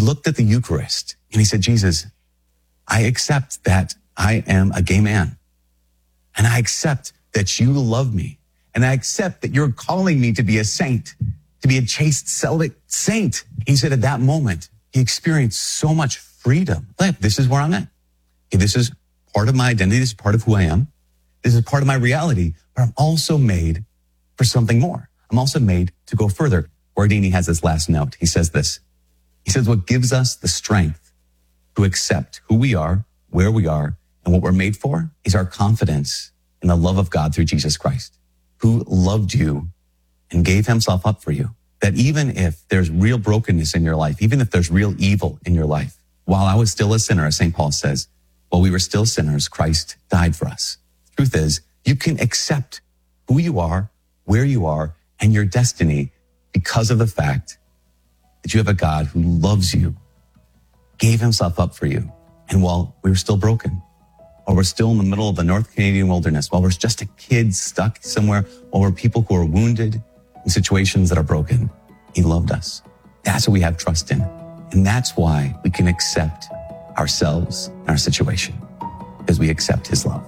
looked at the Eucharist and he said, Jesus, I accept that I am a gay man. And I accept that you love me. And I accept that you're calling me to be a saint, to be a chaste celibate saint. He said at that moment, he experienced so much freedom. Like, this is where I'm at. Okay, this is part of my identity. This is part of who I am. This is part of my reality. But I'm also made for something more. I'm also made to go further. Guardini has this last note. He says this. He says, what gives us the strength to accept who we are, where we are, and what we're made for is our confidence in the love of God through Jesus Christ, who loved you and gave himself up for you. That even if there's real brokenness in your life, even if there's real evil in your life, while I was still a sinner, as St. Paul says, while we were still sinners, Christ died for us. The truth is, you can accept who you are, where you are, and your destiny because of the fact that you have a God who loves you, gave himself up for you. And while we were still broken, while we're still in the middle of the North Canadian wilderness, while we're just a kid stuck somewhere, while we're people who are wounded in situations that are broken, he loved us. That's what we have trust in. And that's why we can accept ourselves and our situation, because we accept his love.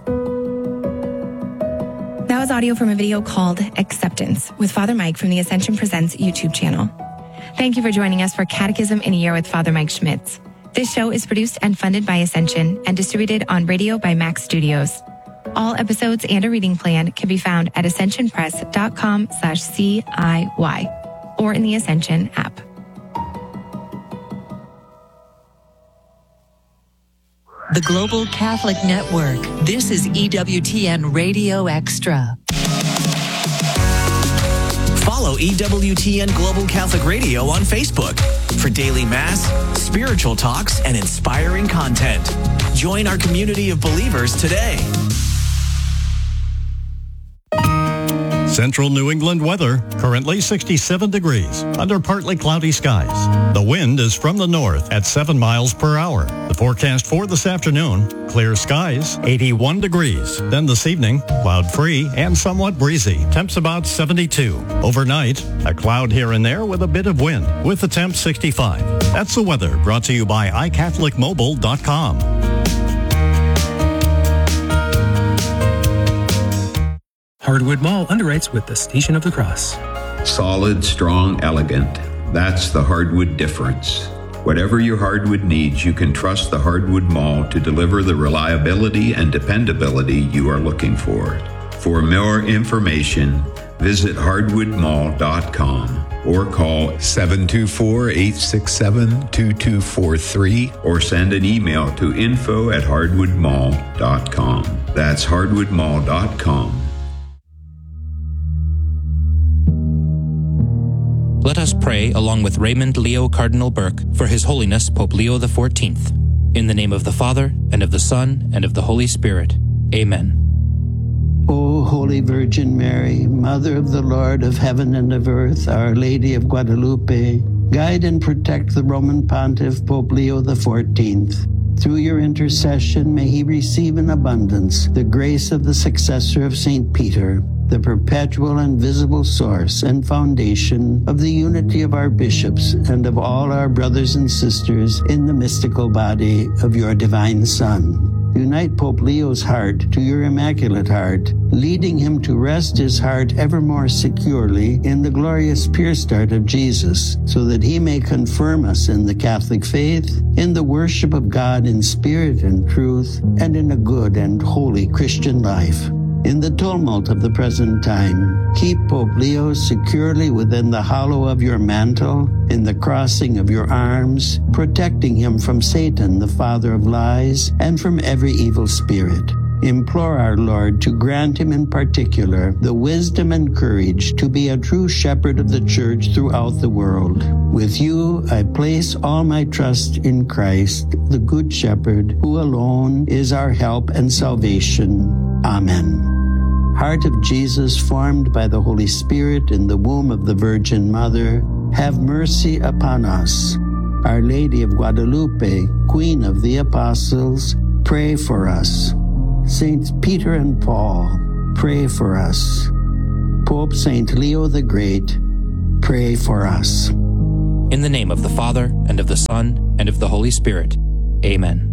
That was audio from a video called Acceptance with Father Mike from the Ascension Presents YouTube channel. Thank you for joining us for Catechism in a Year with Father Mike Schmitz. This show is produced and funded by Ascension and distributed on radio by Max Studios. All episodes and a reading plan can be found at ascensionpress.com/CIY or in the Ascension app. The Global Catholic Network. This is EWTN Radio Extra. Follow EWTN Global Catholic Radio on Facebook for daily Mass, spiritual talks, and inspiring content. Join our community of believers today. Central New England weather, currently 67 degrees, under partly cloudy skies. The wind is from the north at 7 miles per hour. The forecast for this afternoon, clear skies, 81 degrees. Then this evening, cloud-free and somewhat breezy. Temps about 72. Overnight, a cloud here and there with a bit of wind, with the temp 65. That's the weather, brought to you by iCatholicMobile.com. Hardwood Mall underwrites with the Station of the Cross. Solid, strong, elegant. That's the hardwood difference. Whatever your hardwood needs, you can trust the Hardwood Mall to deliver the reliability and dependability you are looking for. For more information, visit hardwoodmall.com or call 724-867-2243 or send an email to info@hardwoodmall.com. That's hardwoodmall.com. Let us pray along with Raymond Leo Cardinal Burke for His Holiness Pope Leo XIV. In the name of the Father, and of the Son, and of the Holy Spirit. Amen. O Holy Virgin Mary, Mother of the Lord of heaven and of earth, Our Lady of Guadalupe, guide and protect the Roman Pontiff Pope Leo XIV. Through your intercession, may he receive in abundance the grace of the successor of St. Peter, the perpetual and visible source and foundation of the unity of our bishops and of all our brothers and sisters in the mystical body of your divine Son. Unite Pope Leo's heart to your Immaculate Heart, leading him to rest his heart ever more securely in the glorious pure start of Jesus, so that he may confirm us in the Catholic faith, in the worship of God in spirit and truth, and in a good and holy Christian life. In the tumult of the present time, keep Pope Leo securely within the hollow of your mantle, in the crossing of your arms, protecting him from Satan, the father of lies, and from every evil spirit. Implore our Lord to grant him in particular the wisdom and courage to be a true shepherd of the Church throughout the world. With you, I place all my trust in Christ, the Good Shepherd, who alone is our help and salvation. Amen. Heart of Jesus, formed by the Holy Spirit in the womb of the Virgin Mother, have mercy upon us. Our Lady of Guadalupe, Queen of the Apostles, pray for us. Saints Peter and Paul, pray for us. Pope St. Leo the Great, pray for us. In the name of the Father, and of the Son, and of the Holy Spirit. Amen.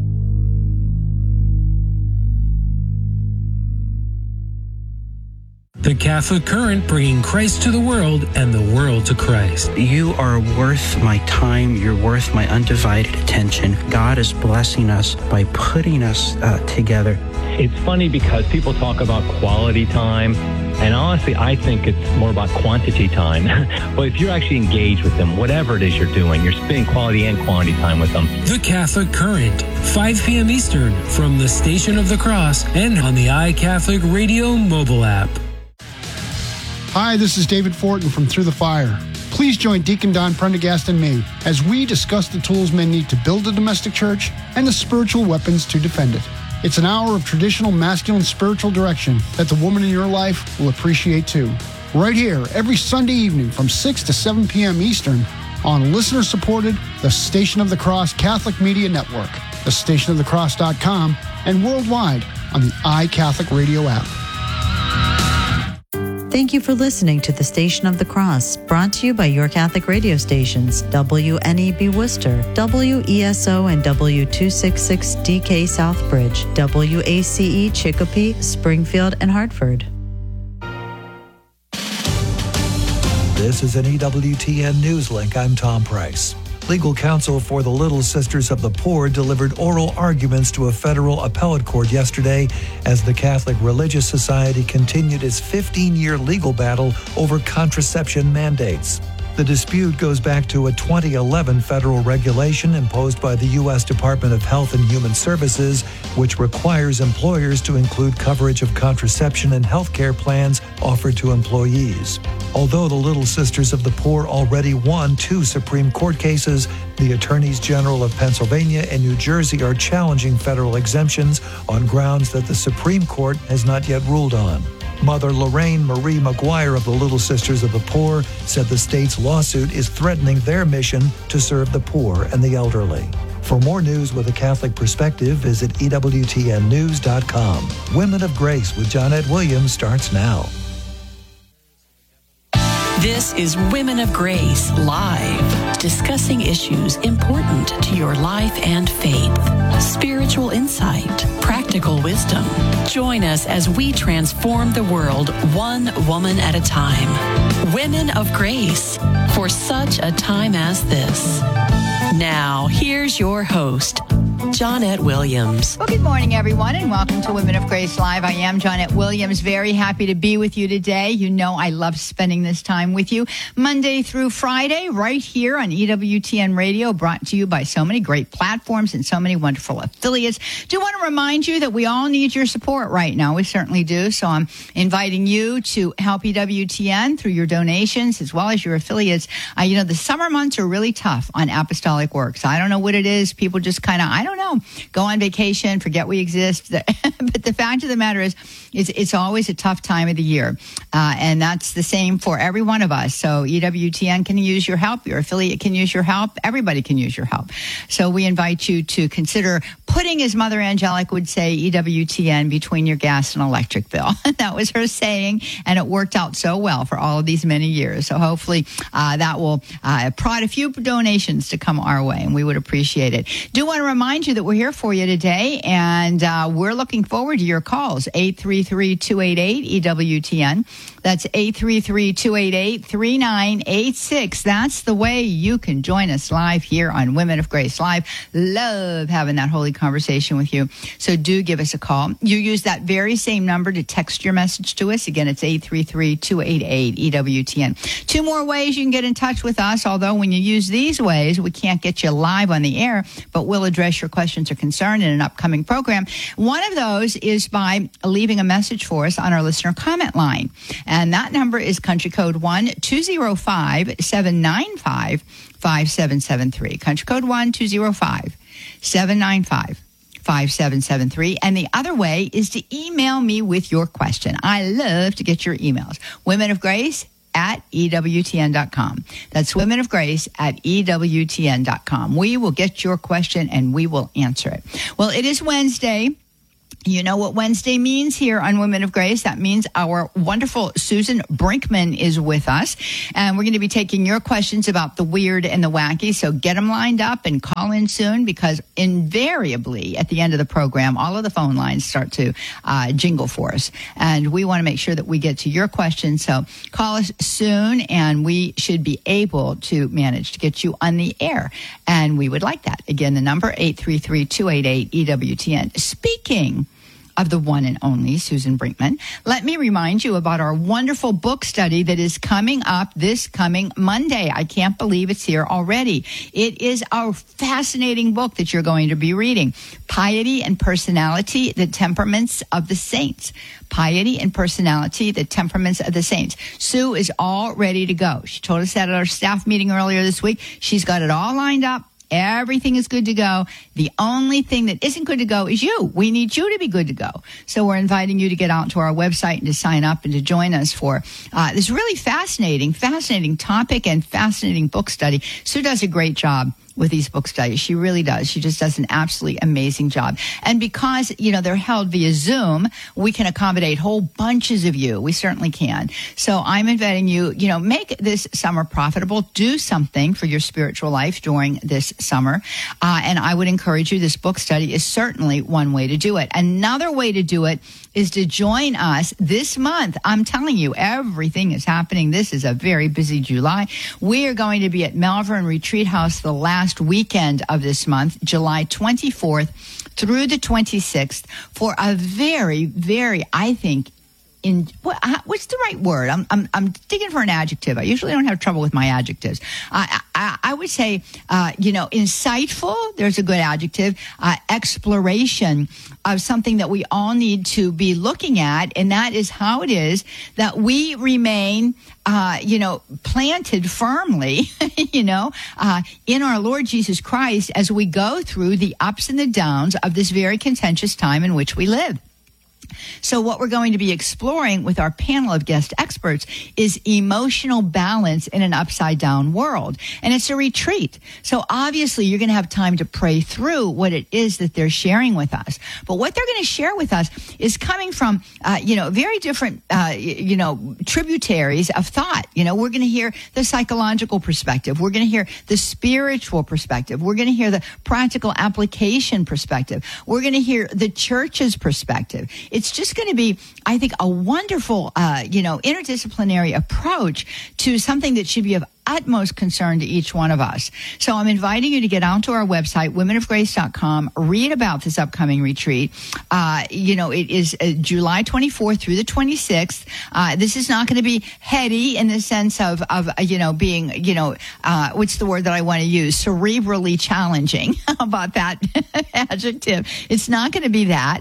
The Catholic Current, bringing Christ to the world and the world to Christ. You are worth my time. You're worth my undivided attention. God is blessing us by putting us together. It's funny because people talk about quality time, and honestly, I think it's more about quantity time. But if you're actually engaged with them, whatever it is you're doing, you're spending quality and quantity time with them. The Catholic Current, 5 p.m. Eastern, from the Station of the Cross and on the iCatholic Radio mobile app. Hi, this is David Fortin from Through the Fire. Please join Deacon Don Prendergast and me as we discuss the tools men need to build a domestic church and the spiritual weapons to defend it. It's an hour of traditional masculine spiritual direction that the woman in your life will appreciate too. Right here, every Sunday evening from 6 to 7 p.m. Eastern on listener-supported The Station of the Cross Catholic Media Network, thestationofthecross.com, and worldwide on the iCatholic Radio app. Thank you for listening to The Station of the Cross, brought to you by your Catholic radio stations, WNEB Worcester, WESO and W266DK Southbridge, WACE Chicopee, Springfield, and Hartford. This is an EWTN News Link. I'm Tom Price. Legal counsel for the Little Sisters of the Poor delivered oral arguments to a federal appellate court yesterday as the Catholic Religious Society continued its 15-year legal battle over contraception mandates. The dispute goes back to a 2011 federal regulation imposed by the U.S. Department of Health and Human Services, which requires employers to include coverage of contraception and health care plans offered to employees. Although the Little Sisters of the Poor already won 2 Supreme Court cases, the Attorneys General of Pennsylvania and New Jersey are challenging federal exemptions on grounds that the Supreme Court has not yet ruled on. Mother Lorraine Marie McGuire of the Little Sisters of the Poor said the state's lawsuit is threatening their mission to serve the poor and the elderly. For more news with a Catholic perspective, visit EWTNnews.com. Women of Grace with Johnnette Williams starts now. This is Women of Grace Live, discussing issues important to your life and faith. Spiritual insight, practical wisdom. Join us as we transform the world one woman at a time. Women of Grace, for such a time as this. Now, here's your host, Johnnette Williams. Well, good morning, everyone, and welcome to Women of Grace Live. I am Johnnette Williams, very happy to be with you today. You know I love spending this time with you Monday through Friday right here on EWTN Radio, brought to you by so many great platforms and so many wonderful affiliates. Do want to remind you that we all need your support right now. We certainly do. So I'm inviting you to help EWTN through your donations as well as your affiliates. The summer months are really tough on apostolic work. So I don't know what it is. People just kind of, go on vacation, forget we exist. But the fact of the matter is, it's always a tough time of the year. And that's the same for every one of us. So EWTN can use your help. Your affiliate can use your help. Everybody can use your help. So we invite you to consider putting, as Mother Angelic would say, EWTN between your gas and electric bill. That was her saying, and it worked out so well for all of these many years. So hopefully that will prod a few donations to come our way, and we would appreciate it. Do want to remind you that we're here for you today, and we're looking forward to your calls. 833-288-EWTN. That's 833-288-3986. That's the way you can join us live here on Women of Grace Live. Love having that holy conversation with you. So do give us a call. You use that very same number to text your message to us. Again, it's 833-288-EWTN. 2 more ways you can get in touch with us, although when you use these ways, we can't get you live on the air, but we'll address your questions or concern in an upcoming program. One of those is by leaving a message for us on our listener comment line. And that number is country code 1-205-795-5773. Country code 1-205-795-5773. And the other way is to email me with your question. I love to get your emails. Women of Grace at EWTN.com. That's Women of Grace at EWTN.com. We will get your question and we will answer it. Well, it is Wednesday. You know what Wednesday means here on Women of Grace. That means our wonderful Susan Brinkman is with us. And we're going to be taking your questions about the weird and the wacky. So get them lined up and call in soon, because invariably at the end of the program, all of the phone lines start to jingle for us. And we want to make sure that we get to your questions. So call us soon, and we should be able to manage to get you on the air. And we would like that. Again, the number 833-288-EWTN. Speaking of the one and only Susan Brinkman, let me remind you about our wonderful book study that is coming up this coming Monday. I can't believe it's here already. It is our fascinating book that you're going to be reading, Piety and Personality, the Temperaments of the Saints. Piety and Personality, the Temperaments of the Saints. Sue is all ready to go. She told us that at our staff meeting earlier this week. She's got it all lined up. Everything is good to go. The only thing that isn't good to go is you. We need you to be good to go. So we're inviting you to get out to our website and to sign up and to join us for this really fascinating topic and fascinating book study. Sue does a great job with these book studies. She really does. She just does an absolutely amazing job. And because, they're held via Zoom, we can accommodate whole bunches of you. We certainly can. So I'm inviting you, make this summer profitable. Do something for your spiritual life during this summer. And I would encourage you, this book study is certainly one way to do it. Another way to do it is to join us this month. I'm telling you, everything is happening. This is a very busy July. We are going to be at Malvern Retreat House the last weekend of this month, July 24th through the 26th, for a very, very, I think, what's the right word? I'm digging for an adjective. I usually don't have trouble with my adjectives. I would say, insightful. There's a good adjective. Exploration of something that we all need to be looking at, and that is how it is that we remain, planted firmly, in our Lord Jesus Christ as we go through the ups and the downs of this very contentious time in which we live. So what we're going to be exploring with our panel of guest experts is emotional balance in an upside down world. And it's a retreat. So obviously you're going to have time to pray through what it is that they're sharing with us. But what they're going to share with us is coming from, very different, tributaries of thought. We're going to hear the psychological perspective. We're going to hear the spiritual perspective. We're going to hear the practical application perspective. We're going to hear the church's perspective. It's just going to be, I think, a wonderful, interdisciplinary approach to something that should be of utmost concern to each one of us. So I'm inviting you to get onto our website, womenofgrace.com, read about this upcoming retreat. It is July 24th through the 26th. This is not going to be heady in the sense of being, what's the word that I want to use? Cerebrally challenging. How about that adjective? It's not going to be that.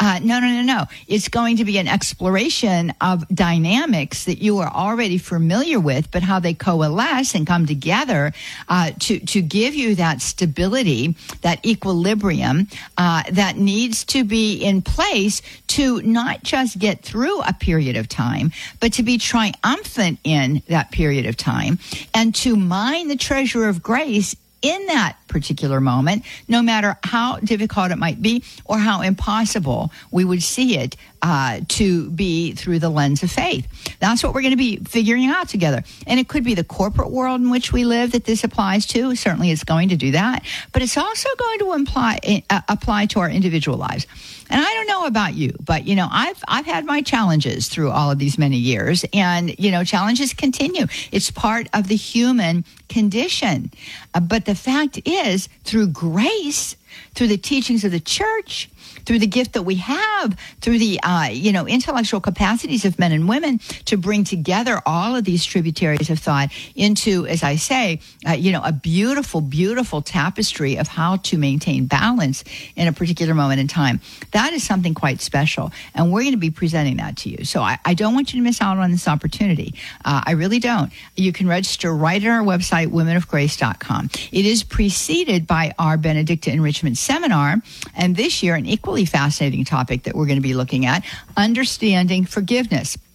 No. It's going to be an exploration of dynamics that you are already familiar with, but how they coalesce and come together to give you that stability, that equilibrium that needs to be in place to not just get through a period of time, but to be triumphant in that period of time and to mine the treasure of grace in that particular moment, no matter how difficult it might be or how impossible we would see it to be through the lens of faith. That's what we're going to be figuring out together. And it could be the corporate world in which we live that this applies to. Certainly it's going to do that. But it's also going to apply to our individual lives. And I don't know about you, but, I've had my challenges through all of these many years. And, challenges continue. It's part of the human condition. But the fact is, through grace, through the teachings of the church, through the gift that we have, through the, intellectual capacities of men and women to bring together all of these tributaries of thought into, as I say, a beautiful, beautiful tapestry of how to maintain balance in a particular moment in time. That is something quite special. And we're going to be presenting that to you. So I don't want you to miss out on this opportunity. I really don't. You can register right at our website, womenofgrace.com. It is preceded by our Benedicta Enrichment Seminar. And this year, an equally fascinating topic that we're going to be looking at, understanding forgiveness.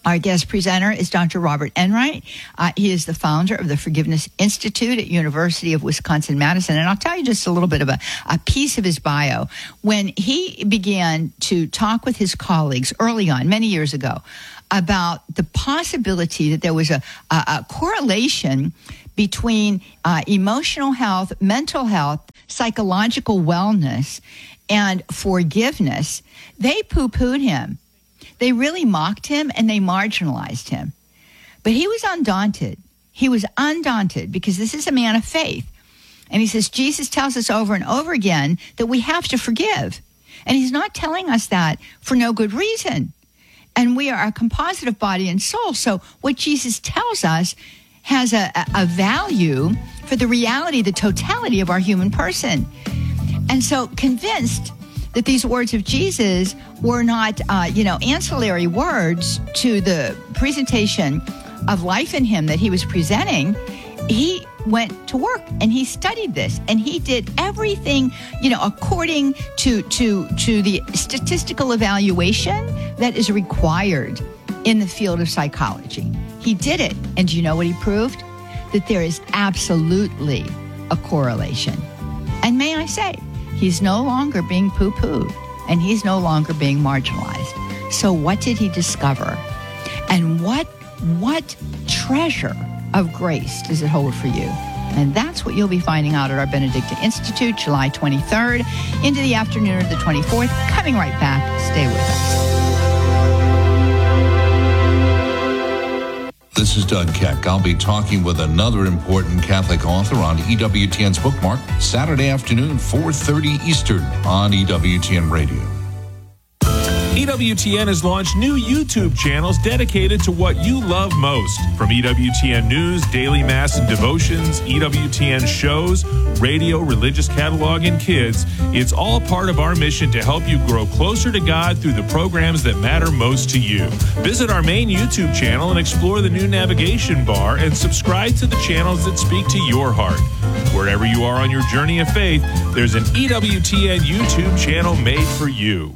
Our guest presenter is Dr. Robert Enright. He is the founder of the Forgiveness Institute at University of Wisconsin-Madison. And I'll tell you just a little bit of a piece of his bio. When he began to talk with his colleagues early on, many years ago, about the possibility that there was a correlation between emotional health, mental health, psychological wellness, and forgiveness, they poo-pooed him. They really mocked him and they marginalized him. But he was undaunted. He was undaunted because this is a man of faith. And he says, Jesus tells us over and over again that we have to forgive. And he's not telling us that for no good reason. And we are a composite of body and soul. So what Jesus tells us has a value for the reality, the totality of our human person. And so convinced that these words of Jesus were not, ancillary words to the presentation of life in him that he was presenting, he went to work and he studied this and he did everything, according to the statistical evaluation that is required in the field of psychology. He did it. And do you know what he proved? That there is absolutely a correlation. And may I say, he's no longer being poo-pooed, and he's no longer being marginalized. So what did he discover? And what treasure of grace does it hold for you? And that's what you'll be finding out at our Benedictine Institute, July 23rd into the afternoon of the 24th. Coming right back. Stay with us. This is Doug Keck. I'll be talking with another important Catholic author on EWTN's Bookmark, Saturday afternoon, 4:30 Eastern on EWTN Radio. EWTN has launched new YouTube channels dedicated to what you love most. From EWTN News, Daily Mass and Devotions, EWTN shows, radio, religious catalog, and kids, it's all part of our mission to help you grow closer to God through the programs that matter most to you. Visit our main YouTube channel and explore the new navigation bar and subscribe to the channels that speak to your heart. Wherever you are on your journey of faith, there's an EWTN YouTube channel made for you.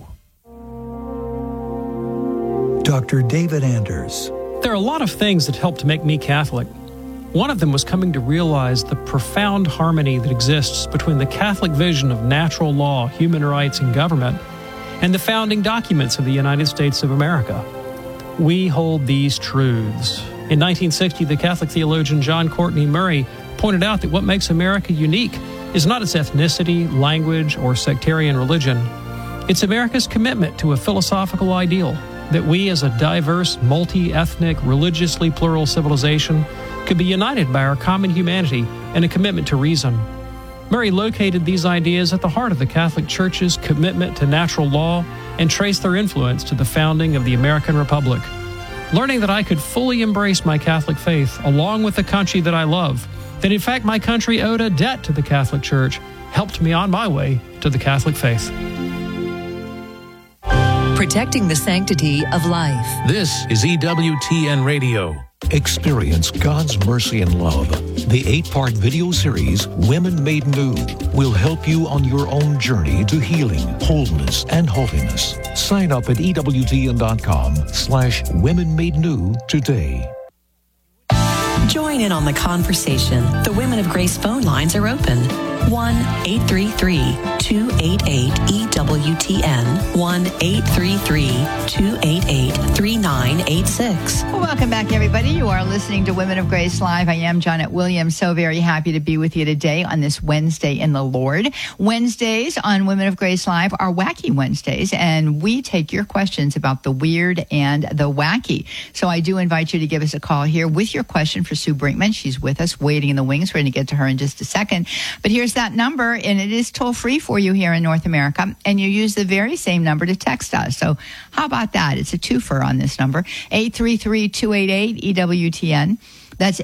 Dr. David Anders. There are a lot of things that helped to make me Catholic. One of them was coming to realize the profound harmony that exists between the Catholic vision of natural law, human rights, and government, and the founding documents of the United States of America. We hold these truths. In 1960, the Catholic theologian John Courtney Murray pointed out that what makes America unique is not its ethnicity, language, or sectarian religion. It's America's commitment to a philosophical ideal that we as a diverse, multi-ethnic, religiously plural civilization could be united by our common humanity and a commitment to reason. Murray located these ideas at the heart of the Catholic Church's commitment to natural law and traced their influence to the founding of the American Republic. Learning that I could fully embrace my Catholic faith along with the country that I love, that in fact my country owed a debt to the Catholic Church, helped me on my way to the Catholic faith. Protecting the sanctity of life. This is EWTN Radio. Experience God's mercy and love. The 8-part video series, Women Made New, will help you on your own journey to healing, wholeness, and holiness. Sign up at EWTN.com/Women Made New today. Join in on the conversation. The Women of Grace phone lines are open. 1-833-288-EWTN. 1-833-288-3986. Well, welcome back, everybody. You are listening to Women of Grace Live. I am Janet Williams. So very happy to be with you today on this Wednesday in the Lord. Wednesdays on Women of Grace Live are Wacky Wednesdays, and we take your questions about the weird and the wacky. So I do invite you to give us a call here with your question for Sue Brinkman. She's with us, waiting in the wings. We're going to get to her in just a second. But here's that number, and it is toll-free for you here in North America, and you use the very same number to text us. So how about that? It's a twofer on this number, 833-288-EWTN. That's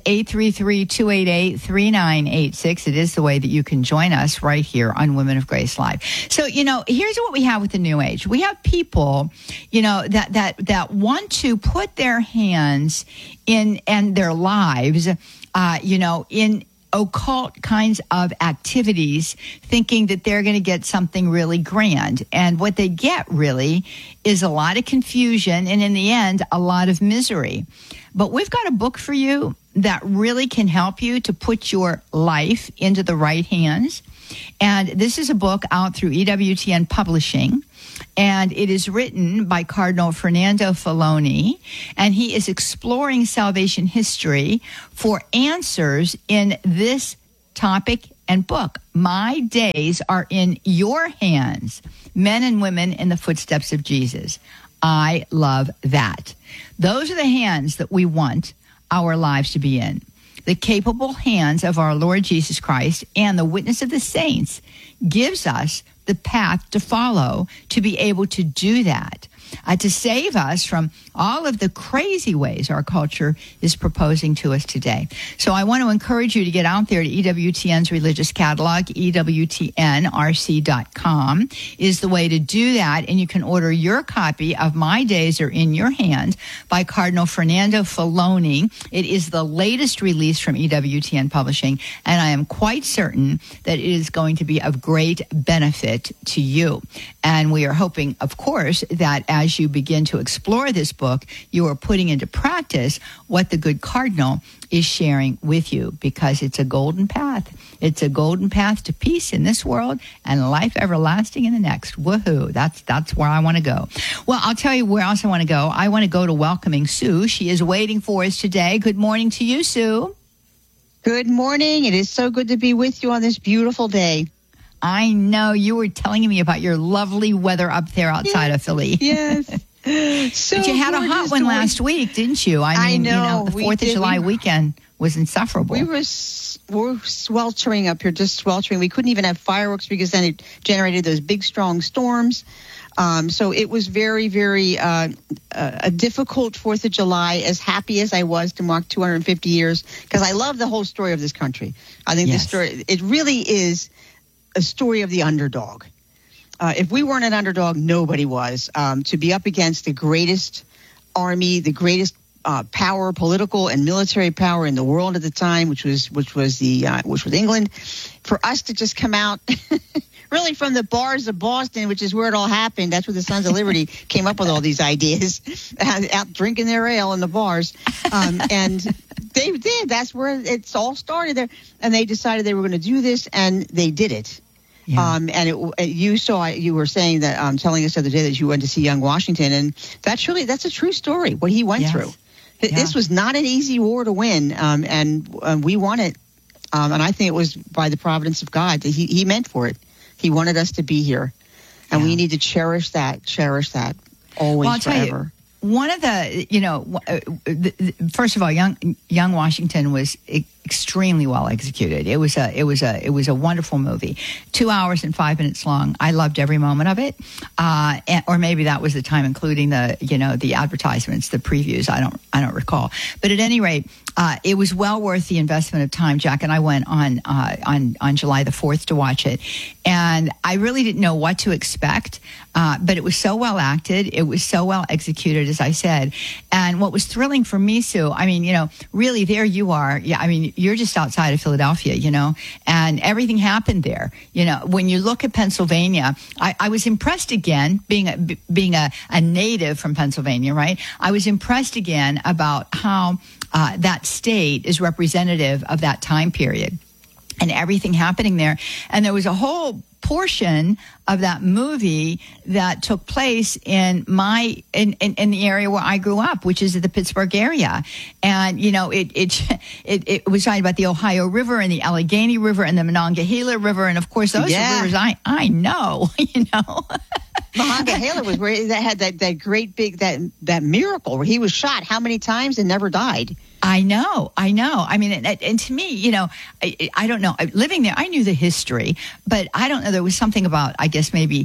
833-288-3986. It is the way that you can join us right here on Women of Grace Live. So, here's what we have with the New Age. We have people, that want to put their hands in and their lives, in occult kinds of activities, thinking that they're going to get something really grand. And what they get really is a lot of confusion and, in the end, a lot of misery. But we've got a book for you that really can help you to put your life into the right hands. And this is a book out through EWTN Publishing. And it is written by Cardinal Fernando Filoni, and he is exploring salvation history for answers in this topic and book. My Days Are in Your Hands, Men and Women in the Footsteps of Jesus. I love that. Those are the hands that we want our lives to be in. The capable hands of our Lord Jesus Christ and the witness of the saints gives us the path to follow to be able to do that, to save us from all of the crazy ways our culture is proposing to us today. So I want to encourage you to get out there to EWTN's religious catalog. EWTNRC.com is the way to do that, and you can order your copy of My Days Are in Your Hand by Cardinal Fernando Filoni. It is the latest release from EWTN Publishing, and I am quite certain that it is going to be of great benefit to you. And we are hoping, of course, that as you begin to explore this book, you are putting into practice what the good Cardinal is sharing with you, because it's a golden path. It's a golden path to peace in this world and life everlasting in the next. Woohoo. That's where I want to go. Well, I'll tell you where else I want to go. I want to go to welcoming Sue. She is waiting for us today. Good morning to you, Sue. Good morning. It is so good to be with you on this beautiful day. I know. You were telling me about your lovely weather up there outside of Philly. Yes. So but you had a hot one last week, didn't you? I mean, know. The 4th of July weekend was insufferable. We were sweltering up here, just sweltering. We couldn't even have fireworks because then it generated those big, strong storms. So it was very, very a difficult 4th of July, as happy as I was to mark 250 years, because I love the whole story of this country. I think this story, it really is a story of the underdog. If we weren't an underdog, nobody was. To be up against the greatest army, the greatest power, political and military power in the world at the time, which was England, for us to just come out really from the bars of Boston, which is where it all happened. That's where the Sons of Liberty came up with all these ideas, out drinking their ale in the bars, and they did. That's where it's all started there, and they decided they were going to do this, and they did it. Yeah. You were saying that, telling us the other day that you went to see young Washington, and that's a true story, what he went through. This was not an easy war to win, and we won it. And I think it was by the providence of God that he meant for it. He wanted us to be here, and we need to cherish that always, forever. One of the, first of all, young Washington was extremely well executed. It was a wonderful movie, 2 hours and 5 minutes long. I loved every moment of it, or maybe that was the time, including the advertisements, the previews. I don't recall, but at any rate, it was well worth the investment of time. Jack and I went on July the 4th to watch it, and I really didn't know what to expect. But it was so well acted. It was so well executed, as I said. And what was thrilling for me, Sue, I mean, really there you are. Yeah, I mean, you're just outside of Philadelphia, and everything happened there. When you look at Pennsylvania, I was impressed again, being a native from Pennsylvania, right? I was impressed again about how that state is representative of that time period and everything happening there. And there was a whole portion of that movie that took place in the area where I grew up, which is the Pittsburgh area. And, it was talking about the Ohio River and the Allegheny River and the Monongahela River. And of course, those are rivers I know, Monongahela was where that had that great big, that miracle where he was shot how many times and never died. I know. I mean, and to me, I don't know. Living there, I knew the history, but I don't know. There was something about, I guess, maybe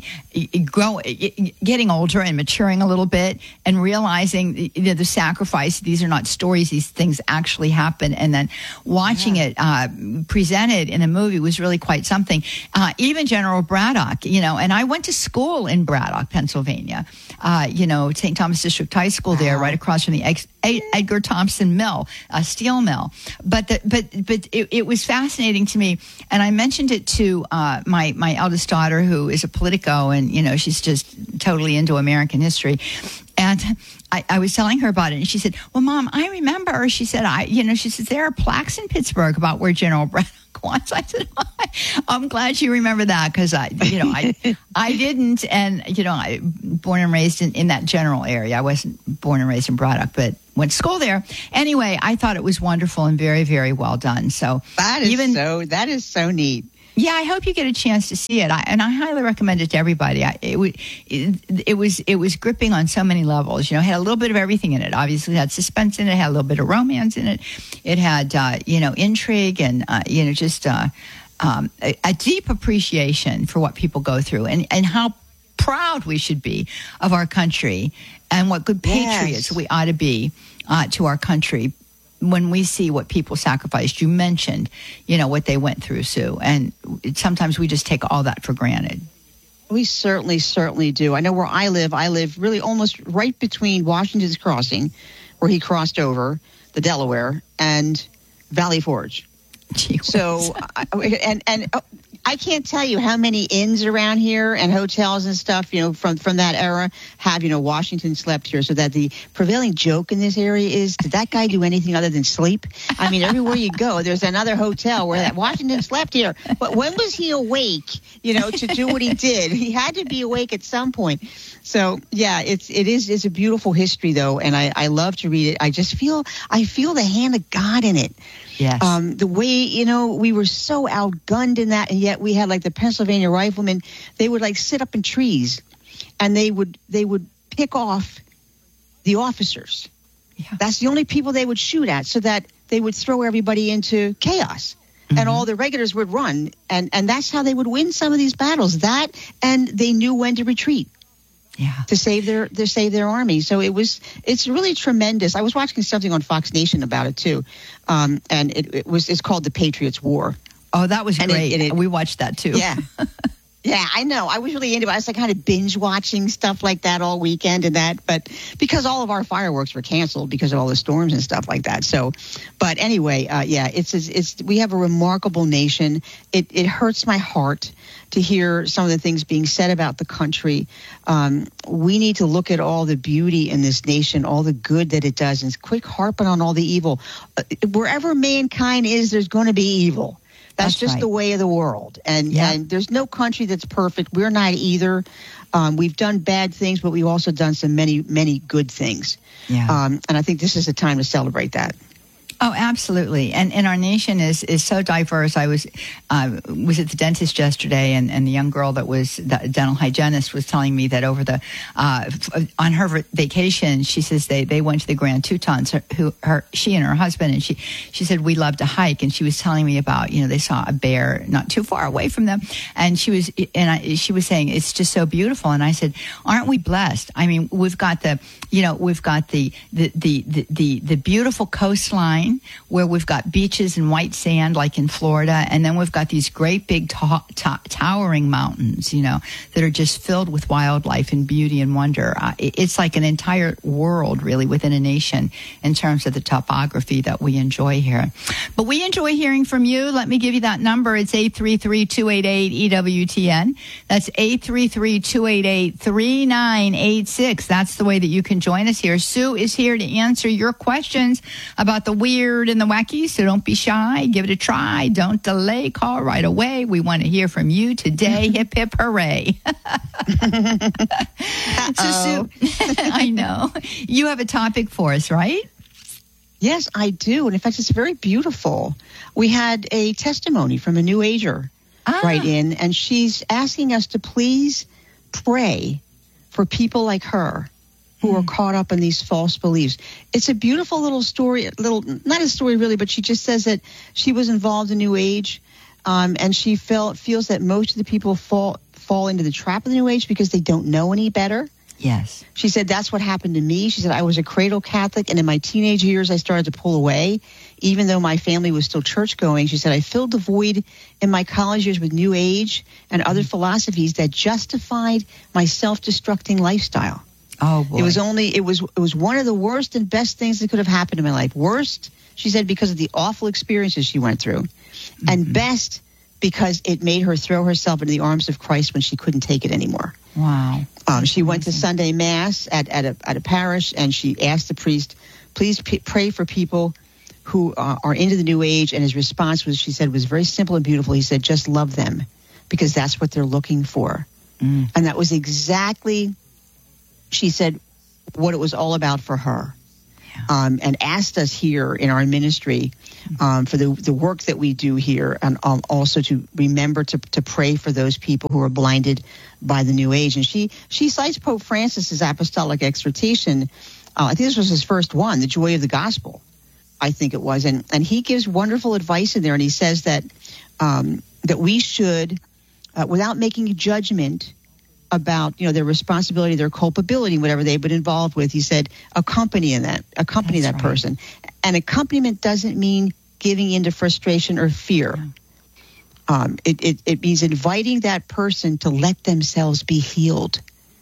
getting older and maturing a little bit and realizing the sacrifice. These are not stories. These things actually happen. And then watching it presented in a movie was really quite something. Even General Braddock, and I went to school in Braddock, Pennsylvania, St. Thomas District High School there, right across from the Edgar Thompson Mill. steel mill. But it was fascinating to me, and I mentioned it to my eldest daughter, who is a Politico, and she's just totally into American history. And I was telling her about it, and she said, "Well, Mom, I remember." She said, she says there are plaques in Pittsburgh about where General Braddock was. I said, "I'm glad you remember that, because I didn't." And I born and raised in that general area. I wasn't born and raised in Braddock, but went to school there. Anyway, I thought it was wonderful and very, very well done. So that is so neat. Yeah, I hope you get a chance to see it, and I highly recommend it to everybody. It was gripping on so many levels. It had a little bit of everything in it. Obviously, it had suspense in it. It had a little bit of romance in it. It had intrigue and just a deep appreciation for what people go through and how proud we should be of our country and what good patriots we ought to be to our country. When we see what people sacrificed, you mentioned, what they went through, Sue, and sometimes we just take all that for granted. We certainly do. I know where I live really almost right between Washington's Crossing, where he crossed over the Delaware, and Valley Forge. So, I can't tell you how many inns around here and hotels and stuff, from that era have, Washington slept here. So that the prevailing joke in this area is, did that guy do anything other than sleep? I mean, everywhere you go, there's another hotel where that Washington slept here. But when was he awake, to do what he did? He had to be awake at some point. So, yeah, it's a beautiful history, though, and I love to read it. I feel the hand of God in it. Yes. The way, we were so outgunned in that, and yet we had like the Pennsylvania riflemen. They would like sit up in trees, and they would pick off the officers. Yeah. That's the only people they would shoot at, so that they would throw everybody into chaos. Mm-hmm. And all the regulars would run, and that's how they would win some of these battles. That, and they knew when to retreat. Yeah. To save their army. So it's really tremendous. I was watching something on Fox Nation about it too. And it's called The Patriots' War. Oh, that was great. We watched that too. Yeah. Yeah, I know. I was really into it. I was like kind of binge watching stuff like that all weekend and that, but because all of our fireworks were canceled because of all the storms and stuff like that. So, but anyway, we have a remarkable nation. It hurts my heart to hear some of the things being said about the country. We need to look at all the beauty in this nation, all the good that it does, and quit harping on all the evil. Wherever mankind is, there's going to be evil. That's just right. The way of the world. And there's no country that's perfect. We're not either. We've done bad things, but we've also done some many, many good things. Yeah. And I think this is a time to celebrate that. Oh, absolutely. And our nation is so diverse. I was at the dentist yesterday, and the young girl that was the dental hygienist was telling me that over the on her vacation, she says they went to the Grand Tetons, she and her husband, and she said we love to hike, and she was telling me about they saw a bear not too far away from them, and she was saying it's just so beautiful, and I said, aren't we blessed? I mean, we've got the beautiful coastline, where we've got beaches and white sand like in Florida, and then we've got these great big towering mountains, that are just filled with wildlife and beauty and wonder. It's like an entire world really within a nation in terms of the topography that we enjoy here. But we enjoy hearing from you. Let me give you that number. It's 833-288-EWTN. That's 833-288-3986. That's the way that you can join us here. Sue is here to answer your questions about the weird and the wacky, so don't be shy. Give it a try. Don't delay. Call right away. We want to hear from you today. Hip, hip, hooray. So, Sue, I know. You have a topic for us, right? Yes, I do. And in fact, it's very beautiful. We had a testimony from a New Ager right in, and she's asking us to please pray for people like her who are caught up in these false beliefs. It's a beautiful little story, not a story really, but she just says that she was involved in New Age, and she feels that most of the people fall into the trap of the New Age because they don't know any better. Yes. She said, that's what happened to me. She said, I was a cradle Catholic, and in my teenage years, I started to pull away, even though my family was still church-going. She said, I filled the void in my college years with New Age and other philosophies that justified my self-destructing lifestyle. Oh, boy. It was one of the worst and best things that could have happened in my life. Worst, she said, because of the awful experiences she went through. Mm-hmm. And best, because it made her throw herself into the arms of Christ when she couldn't take it anymore. Wow. She went to Sunday Mass at a parish, and she asked the priest, please pray for people who are into the New Age. And his response was, she said, was very simple and beautiful. He said, just love them, because that's what they're looking for. And that was exactly, she said, what it was all about for her. Yeah. And asked us here in our ministry for the work that we do here, and also to remember to pray for those people who are blinded by the New Age. And she cites Pope Francis's apostolic exhortation. I think this was his first one, The Joy of the Gospel, I think it was. And he gives wonderful advice in there, and he says that that we should, without making a judgment about, their responsibility, their culpability, whatever they've been involved with, he said, accompany that right. person. And accompaniment doesn't mean giving into frustration or fear. It means inviting that person to let themselves be healed.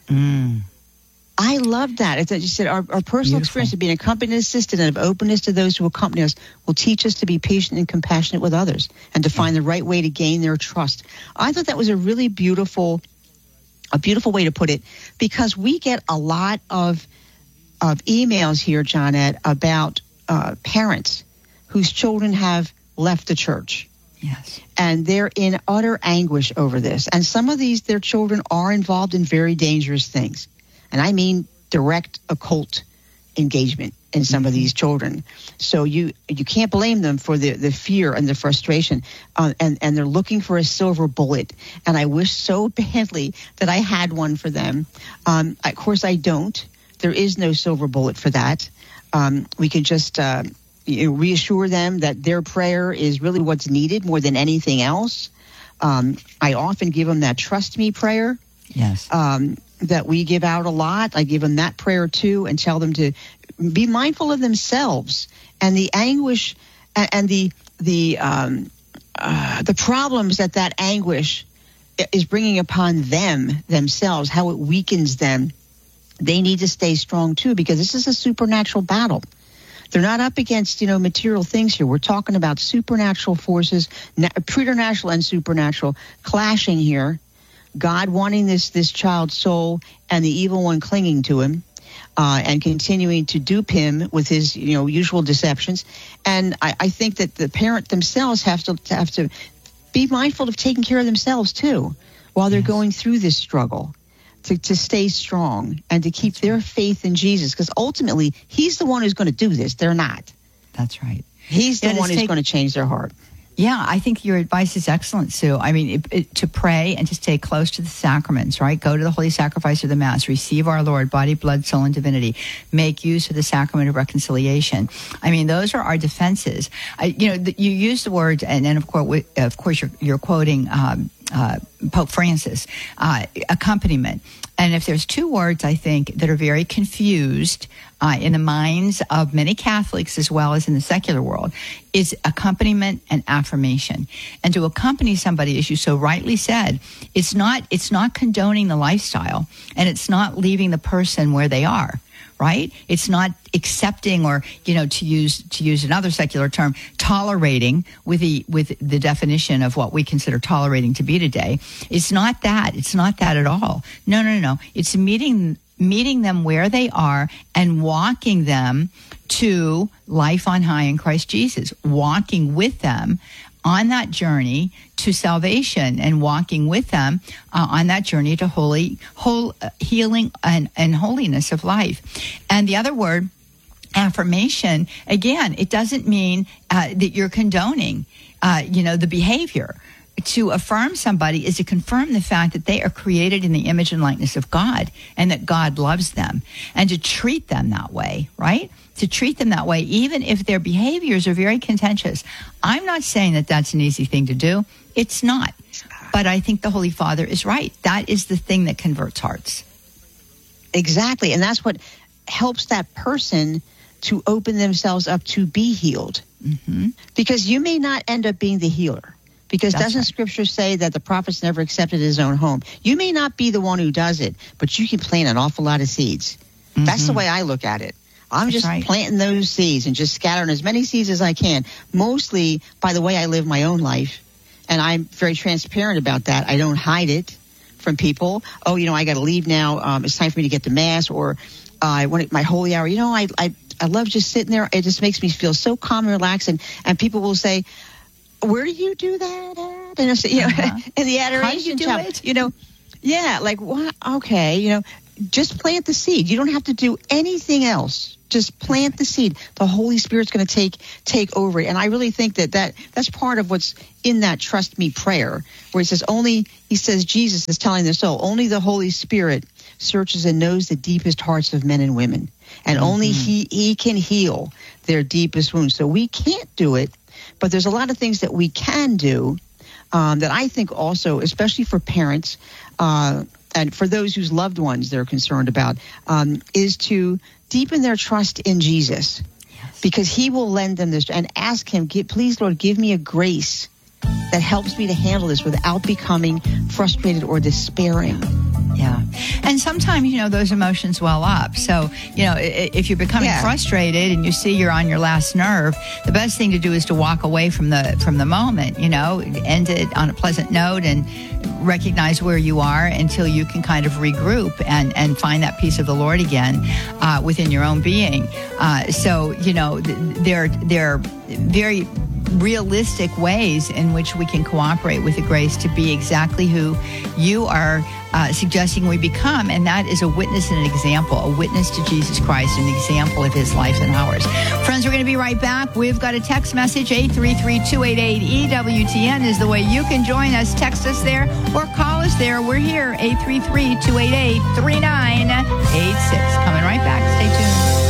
I love that. As you said, our personal experience of being a company assistant and of openness to those who accompany us will teach us to be patient and compassionate with others and to find the right way to gain their trust. I thought that was a really beautiful way to put it, because we get a lot of emails here, Johnette, about parents whose children have left the church. Yes. And they're in utter anguish over this. And some of their children are involved in very dangerous things. And I mean direct occult engagement in some of these children. So you can't blame them for the fear and the frustration. And they're looking for a silver bullet. And I wish so badly that I had one for them. Of course, I don't. There is no silver bullet for that. We can just reassure them that their prayer is really what's needed more than anything else. I often give them that trust me prayer. Yes. That we give out a lot. I give them that prayer too, and tell them to be mindful of themselves and the anguish and the problems that anguish is bringing upon themselves, how it weakens them. They need to stay strong too, because this is a supernatural battle. They're not up against, material things here. We're talking about supernatural forces, preternatural and supernatural clashing here. God wanting this child's soul and the evil one clinging to him and continuing to dupe him with his usual deceptions. And I think that the parent themselves have to be mindful of taking care of themselves too while they're going through this struggle, to stay strong and to keep their faith in Jesus, because ultimately he's the one who's going to do this. They're not. That's right. He's the one who's going to change their heart. Yeah, I think your advice is excellent, Sue. I mean, to pray and to stay close to the sacraments, right? Go to the holy sacrifice of the Mass, receive our Lord, body, blood, soul, and divinity. Make use of the sacrament of reconciliation. I mean, those are our defenses. You use the word, and then of course, you're quoting Pope Francis, accompaniment. And if there's two words, I think, that are very confused in the minds of many Catholics as well as in the secular world, is accompaniment and affirmation. And to accompany somebody, as you so rightly said, it's not condoning the lifestyle, and it's not leaving the person where they are. Right? It's not accepting, or, to use another secular term, tolerating with the definition of what we consider tolerating to be today. It's not that. It's not that at all. No. It's meeting them where they are and walking them to life on high in Christ Jesus, walking with them on that journey to salvation, and walking with them on that journey to healing and holiness of life. And the other word, affirmation, again, it doesn't mean that you're condoning, the behavior. To affirm somebody is to confirm the fact that they are created in the image and likeness of God, and that God loves them, and to treat them that way, right? To treat them that way, even if their behaviors are very contentious. I'm not saying that that's an easy thing to do. It's not. But I think the Holy Father is right. That is the thing that converts hearts. Exactly. And that's what helps that person to open themselves up to be healed. Mm-hmm. Because you may not end up being the healer. Because doesn't Scripture say that the prophet's never accepted his own home? You may not be the one who does it, but you can plant an awful lot of seeds. That's the way I look at it. I'm just planting those seeds and just scattering as many seeds as I can, mostly by the way I live my own life. And I'm very transparent about that. I don't hide it from people. Oh, I got to leave now. It's time for me to get to Mass, or I want my holy hour. I love just sitting there. It just makes me feel so calm and relaxed. And people will say, where do you do that at? And I say, in the adoration chapel. Yeah, like, what? Okay, just plant the seed. You don't have to do anything else. Just plant the seed. The Holy Spirit's going to take over it. And I really think that's part of what's in that trust me prayer, where he says Jesus is telling the soul, only the Holy Spirit searches and knows the deepest hearts of men and women. And only he can heal their deepest wounds. So we can't do it, but there's a lot of things that we can do that I think also, especially for parents, and for those whose loved ones they're concerned about, is to deepen their trust in Jesus, because he will lend them this, and ask him, please, Lord, give me a grace that helps me to handle this without becoming frustrated or despairing. Yeah. And sometimes, those emotions well up. So, if you're becoming frustrated and you see you're on your last nerve, the best thing to do is to walk away from the moment, end it on a pleasant note and recognize where you are until you can kind of regroup and find that peace of the Lord again within your own being. There are very realistic ways in which we can cooperate with the grace to be exactly who you are suggesting we become, and that is a witness and an example, a witness to Jesus Christ, an example of his life and ours. Friends, we're going to be right back. We've got a text message, 833-288-EWTN is the way you can join us. Text us there or call us there. We're here, 833-288-3986. Coming right back. Stay tuned.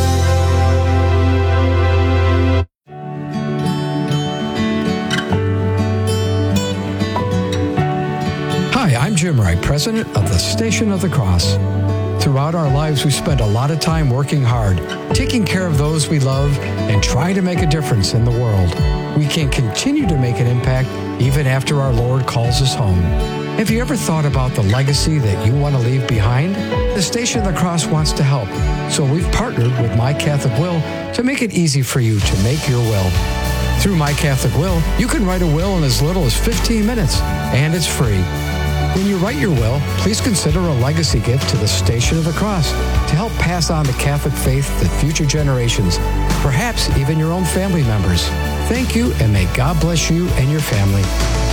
Hi, I'm Jim Wright, president of the Station of the Cross. Throughout our lives, we spend a lot of time working hard, taking care of those we love, and trying to make a difference in the world. We can continue to make an impact even after our Lord calls us home. Have you ever thought about the legacy that you want to leave behind? The Station of the Cross wants to help, so we've partnered with My Catholic Will to make it easy for you to make your will. Through My Catholic Will, you can write a will in as little as 15 minutes, and it's free. When you write your will, please consider a legacy gift to the Station of the Cross to help pass on the Catholic faith to future generations, perhaps even your own family members. Thank you, and may God bless you and your family.